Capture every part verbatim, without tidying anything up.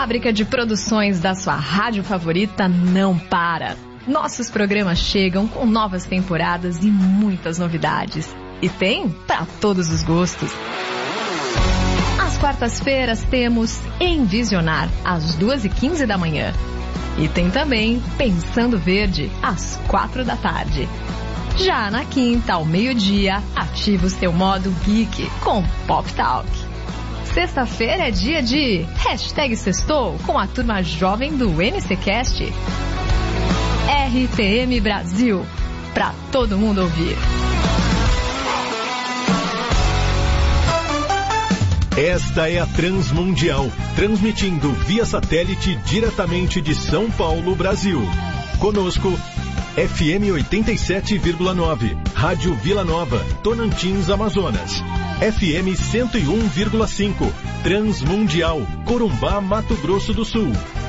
fábrica de produções da sua rádio favorita não para. Nossos programas chegam com novas temporadas e muitas novidades. E tem para todos os gostos. Às quartas-feiras temos Envisionar, às duas e quinze da manhã. E tem também Pensando Verde, às quatro da tarde. Já na quinta, ao meio-dia, ativa o seu modo geek com Pop Talk. Sexta-feira é dia de Hashtag Sextou com a turma jovem do N C Cast. R T M Brasil, pra todo mundo ouvir. Esta é a Transmundial, transmitindo via satélite diretamente de São Paulo, Brasil. Conosco, F M oitenta e sete vírgula nove, Rádio Vila Nova, Tonantins, Amazonas. F M cento e um vírgula cinco, Transmundial, Corumbá, Mato Grosso do Sul.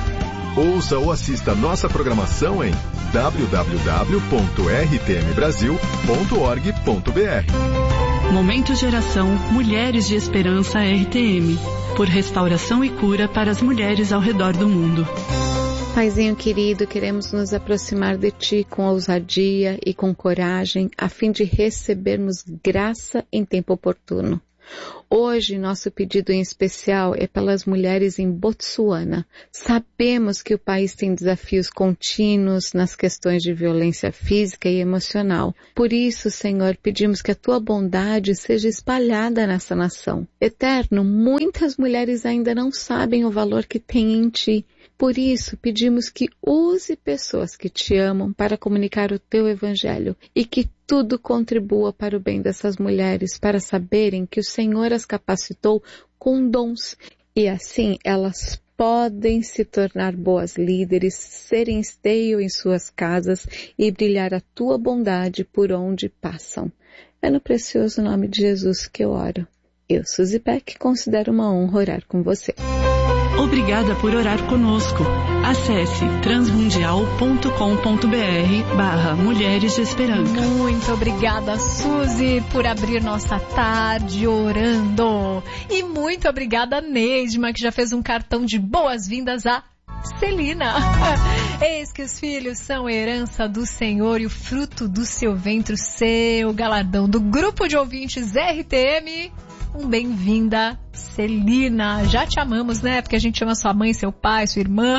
Ouça ou assista nossa programação em w w w ponto r t m brasil ponto org ponto b r. Momento Geração Mulheres de Esperança R T M, por restauração e cura para as mulheres ao redor do mundo. Paizinho querido, queremos nos aproximar de Ti com ousadia e com coragem, a fim de recebermos graça em tempo oportuno. Hoje, nosso pedido em especial é pelas mulheres em Botsuana. Sabemos que o país tem desafios contínuos nas questões de violência física e emocional. Por isso, Senhor, pedimos que a Tua bondade seja espalhada nessa nação. Eterno, muitas mulheres ainda não sabem o valor que têm em Ti. Por isso, pedimos que use pessoas que Te amam para comunicar o Teu Evangelho e que tudo contribua para o bem dessas mulheres, para saberem que o Senhor as capacitou com dons e assim elas podem se tornar boas líderes, serem esteio em suas casas e brilhar a Tua bondade por onde passam. É no precioso nome de Jesus que eu oro. Eu, Suzy Peck, considero uma honra orar com você. Obrigada por orar conosco. Acesse transmundial ponto com ponto b r barra Mulheres de Esperança. Muito obrigada, Suzy, por abrir nossa tarde orando. E muito obrigada, Neidma, que já fez um cartão de boas-vindas a Celina. Eis que os filhos são herança do Senhor e o fruto do seu ventre, seu galardão. Do grupo de ouvintes R T M, um bem-vinda, Celina. Já te amamos, né? Porque a gente ama sua mãe, seu pai, sua irmã.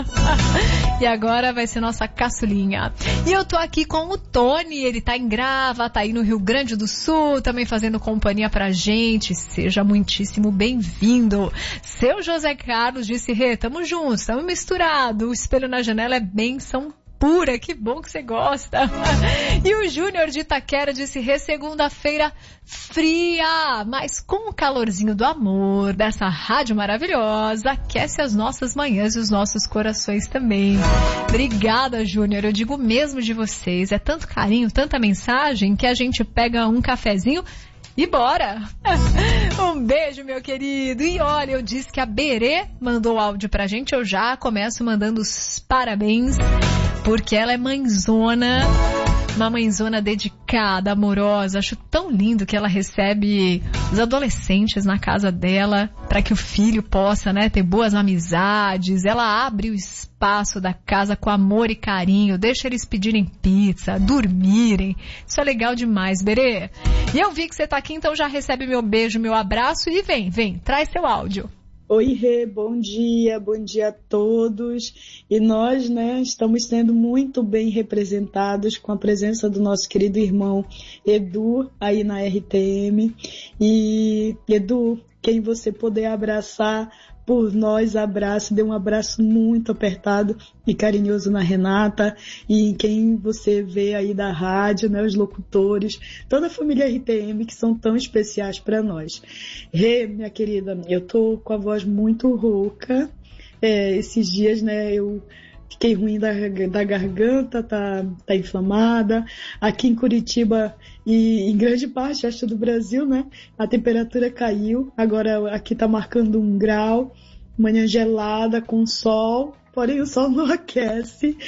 E agora vai ser nossa caçulinha. E eu tô aqui com o Tony, ele tá em Grava, tá aí no Rio Grande do Sul, também fazendo companhia pra gente. Seja muitíssimo bem-vindo. Seu José Carlos disse, Rê, tamo juntos, tamo misturado. O espelho na janela é bênção pura, que bom que você gosta. E o Júnior de Itaquera disse, Rê, segunda-feira fria, mas com o calorzinho do amor dessa rádio maravilhosa, aquece as nossas manhãs e os nossos corações também. Obrigada, Júnior, eu digo mesmo de vocês, é tanto carinho, tanta mensagem, que a gente pega um cafezinho e bora! Um beijo, meu querido. E olha, eu disse que a Berê mandou áudio pra gente, eu já começo mandando os parabéns, porque ela é mãezona, uma mãezona dedicada, amorosa. Acho tão lindo que ela recebe os adolescentes na casa dela para que o filho possa, né, ter boas amizades. Ela abre o espaço da casa com amor e carinho, deixa eles pedirem pizza, dormirem. Isso é legal demais, Berê. E eu vi que você tá aqui, então já recebe meu beijo, meu abraço e vem, vem, traz seu áudio. Oi, Rê, bom dia, bom dia a todos. E nós, né, estamos sendo muito bem representados com a presença do nosso querido irmão Edu aí na R T M. E, Edu, quem você puder abraçar por nós, abraço, dê um abraço muito apertado e carinhoso na Renata e em quem você vê aí da rádio, né, os locutores, toda a família R T M que são tão especiais para nós. Rê, minha querida, eu tô com a voz muito rouca, é, esses dias, né, eu fiquei ruim da, da garganta, tá, tá inflamada. Aqui em Curitiba e em grande parte, acho, do Brasil, né? A temperatura caiu. Agora aqui tá marcando um grau. Manhã gelada, com sol. Porém o sol não aquece.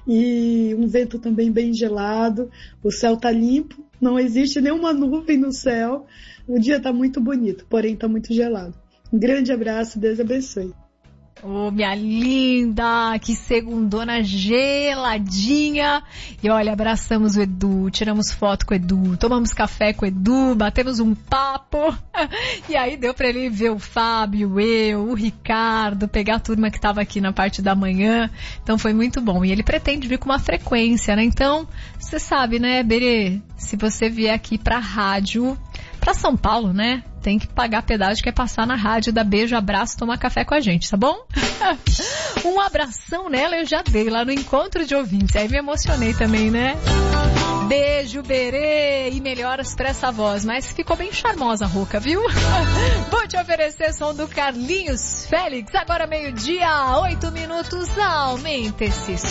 E um vento também bem gelado. O céu tá limpo. Não existe nenhuma nuvem no céu. O dia tá muito bonito, porém tá muito gelado. Um grande abraço, Deus abençoe. Ô, oh, minha linda, que segundona geladinha. E olha, abraçamos o Edu, tiramos foto com o Edu, tomamos café com o Edu, batemos um papo. E aí deu pra ele ver o Fábio, eu, o Ricardo, pegar a turma que tava aqui na parte da manhã. Então foi muito bom. E ele pretende vir com uma frequência, né? Então, você sabe, né, Berê? Se você vier aqui pra rádio, pra São Paulo, né? Tem que pagar pedágio, que é passar na rádio, dar beijo, abraço, tomar café com a gente, tá bom? Um abração nela eu já dei lá no encontro de ouvintes. Aí me emocionei também, né? Beijo, Berê, e melhoras pra essa voz. Mas ficou bem charmosa a Roca, viu? Vou te oferecer som do Carlinhos Félix. Agora meio-dia, oito minutos. Aumenta esse